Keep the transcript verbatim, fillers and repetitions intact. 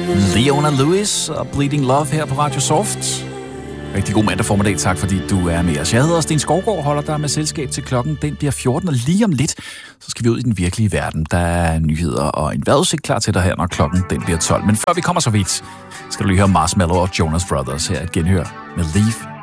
Leona Lewis og Bleeding Love her på Radio Soft. Rigtig god mandag formiddag. Tak fordi du er med os. Jeg hedder Sten Skovgaard, holder dig med selskab til klokken. Den bliver fjorten, og lige om lidt, så skal vi ud i den virkelige verden. Der er nyheder og en vejrudsigt klar til dig her, når klokken den bliver tolv. Men før vi kommer så vidt, skal du lige høre Marshmello og Jonas Brothers her et genhør med Leave